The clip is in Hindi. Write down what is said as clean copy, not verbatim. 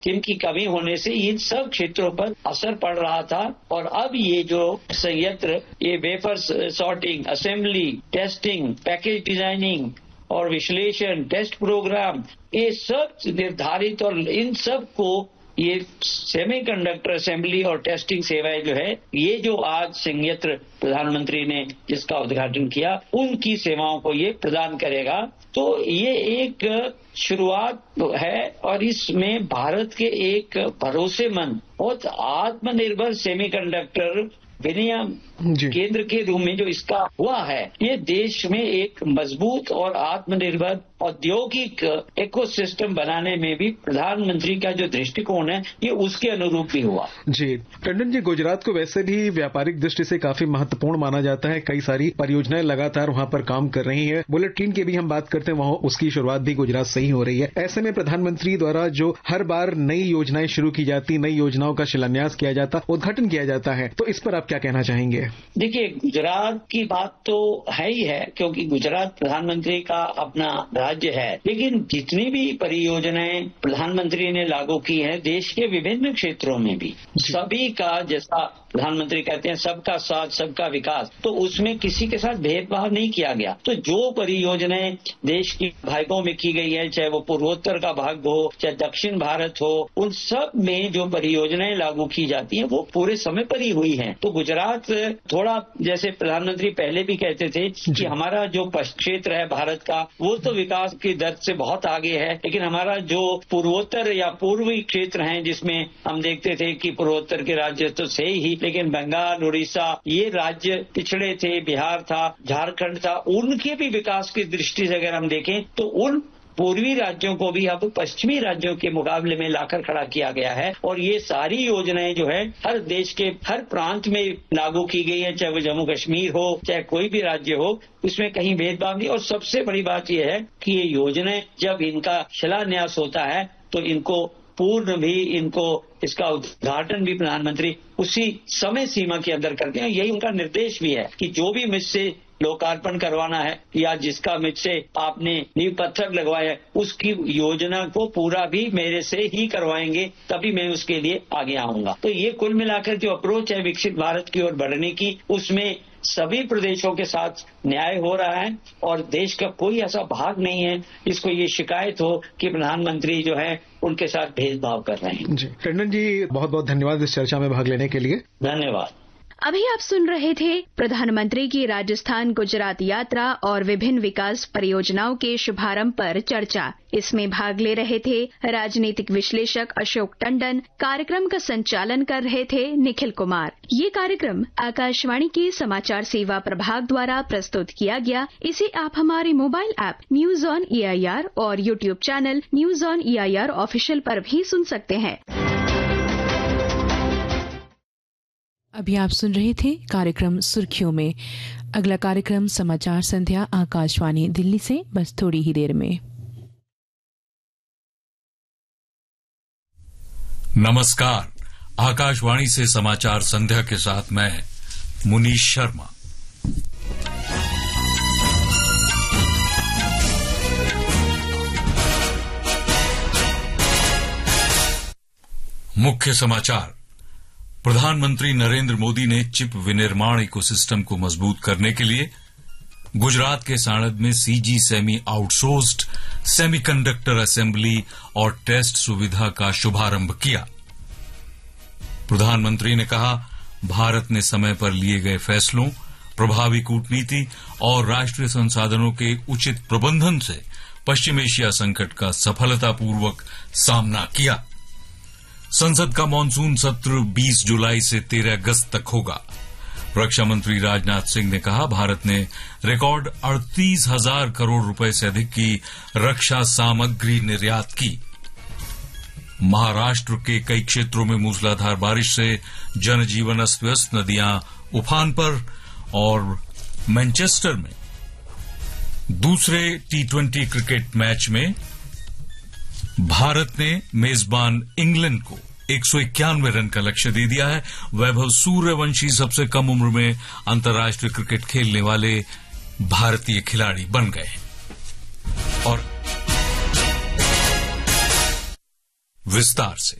जिनकी कमी होने से इन सब क्षेत्रों पर असर पड़ रहा था। और अब ये जो संयंत्र, ये wafer sorting, assembly, testing, package designing और विश्लेषण, टेस्ट प्रोग्राम, ये सब निर्धारित, और इन सब को ये सेमीकंडक्टर असेंबली और टेस्टिंग सेवाएं जो है, ये जो आज संयंत्र प्रधानमंत्री ने जिसका उद्घाटन किया, उनकी सेवाओं को ये प्रदान करेगा। तो ये एक शुरुआत है और इसमें भारत के एक भरोसेमंद और आत्मनिर्भर सेमीकंडक्टर विनियम केंद्र के रूप में जो इसका हुआ है, ये देश में एक मजबूत और आत्मनिर्भर औद्योगिक इकोसिस्टम बनाने में भी प्रधानमंत्री का जो दृष्टिकोण है, ये उसके अनुरूप भी हुआ। जी टंडन जी, गुजरात को वैसे भी व्यापारिक दृष्टि से काफी महत्वपूर्ण माना जाता है। कई सारी परियोजनाएं लगातार वहां पर काम कर रही है। बुलेट ट्रेन की भी हम बात करते हैं, वहां उसकी शुरुआत भी गुजरात से ही हो रही है। ऐसे में प्रधानमंत्री द्वारा जो हर बार नई योजनाएं शुरू की जाती, नई योजनाओं का शिलान्यास किया जाता, उद्घाटन किया जाता है, तो इस पर आप क्या कहना चाहेंगे? देखिए, गुजरात की बात तो है ही है, क्योंकि गुजरात प्रधानमंत्री का अपना राज्य है। लेकिन जितनी भी परियोजनाएं प्रधानमंत्री ने लागू की है देश के विभिन्न क्षेत्रों में भी, सभी का, जैसा प्रधानमंत्री कहते हैं सबका साथ सबका विकास, तो उसमें किसी के साथ भेदभाव नहीं किया गया। तो जो परियोजनाएं देश की भागों में की गई है, चाहे वो पूर्वोत्तर का भाग हो, चाहे दक्षिण भारत हो, उन सब में जो परियोजनाएं लागू की जाती हैं वो पूरे समय पर ही हुई हैं। तो गुजरात थोड़ा, जैसे प्रधानमंत्री पहले भी कहते थे कि हमारा जो क्षेत्र है भारत का, वो तो विकास की दर से बहुत आगे है, लेकिन हमारा जो पूर्वोत्तर या पूर्वी क्षेत्र है, जिसमें हम देखते थे कि पूर्वोत्तर के राज्य तो से ही, लेकिन बंगाल, उड़ीसा, ये राज्य पिछड़े थे, बिहार था, झारखंड था, उनके भी विकास की दृष्टि से अगर हम देखें तो उन पूर्वी राज्यों को भी अब पश्चिमी राज्यों के मुकाबले में लाकर खड़ा किया गया है। और ये सारी योजनाएं जो है हर देश के हर प्रांत में लागू की गई है, चाहे वो जम्मू कश्मीर हो, चाहे कोई भी राज्य हो, उसमें कहीं भेदभाव नहीं। और सबसे बड़ी बात यह है कि ये योजनाएं जब इनका शिलान्यास होता है तो इनको पूर्ण भी, इनको इसका उद्घाटन भी प्रधानमंत्री उसी समय सीमा के अंदर करते हैं। यही उनका निर्देश भी है कि जो भी मुझसे लोकार्पण करवाना है या जिसका मुझसे आपने नींव पत्थर लगवाया है, उसकी योजना को पूरा भी मेरे से ही करवाएंगे, तभी मैं उसके लिए आगे आऊंगा। तो ये कुल मिलाकर जो अप्रोच है विकसित भारत की ओर बढ़ने की, उसमें सभी प्रदेशों के साथ न्याय हो रहा है और देश का कोई ऐसा भाग नहीं है जिसको ये शिकायत हो कि प्रधानमंत्री जो है उनके साथ भेदभाव कर रहे हैं। जी टंडन जी, बहुत बहुत धन्यवाद इस चर्चा में भाग लेने के लिए। धन्यवाद। अभी आप सुन रहे थे प्रधानमंत्री की राजस्थान गुजरात यात्रा और विभिन्न विकास परियोजनाओं के शुभारंभ पर चर्चा। इसमें भाग ले रहे थे राजनीतिक विश्लेषक अशोक टंडन, कार्यक्रम का संचालन कर रहे थे निखिल कुमार। ये कार्यक्रम आकाशवाणी के समाचार सेवा प्रभाग द्वारा प्रस्तुत किया गया। इसे आप हमारे mobile app news on EIR और YouTube channel news on EIR official पर भी सुन सकते हैं। अभी आप सुन रहे थे कार्यक्रम सुर्खियों में। अगला कार्यक्रम समाचार संध्या आकाशवाणी दिल्ली से बस थोड़ी ही देर में। नमस्कार, आकाशवाणी से समाचार संध्या के साथ मैं मुनीश शर्मा। मुख्य समाचार। प्रधानमंत्री नरेंद्र मोदी ने चिप विनिर्माण इकोसिस्टम को मजबूत करने के लिए गुजरात के साणंद में CG semi outsourced semiconductor assembly और टेस्ट सुविधा का शुभारंभ किया। प्रधानमंत्री ने कहा, भारत ने समय पर लिए गए फैसलों, प्रभावी कूटनीति और राष्ट्रीय संसाधनों के उचित प्रबंधन से पश्चिम एशिया संकट का सफलतापूर्वक सामना किया। संसद का मानसून सत्र 20 जुलाई से 13 अगस्त तक होगा। रक्षा मंत्री राजनाथ सिंह ने कहा, भारत ने रिकॉर्ड 38,000 करोड़ रुपए से अधिक की रक्षा सामग्री निर्यात की। महाराष्ट्र के कई क्षेत्रों में मूसलाधार बारिश से जनजीवन अस्त-व्यस्त, नदियां उफान पर। और मैनचेस्टर में दूसरे T20 क्रिकेट मैच में भारत ने मेजबान इंग्लैंड को 191 रन का लक्ष्य दे दिया है। वैभव सूर्यवंशी सबसे कम उम्र में अंतर्राष्ट्रीय क्रिकेट खेलने वाले भारतीय खिलाड़ी बन गए। और विस्तार से।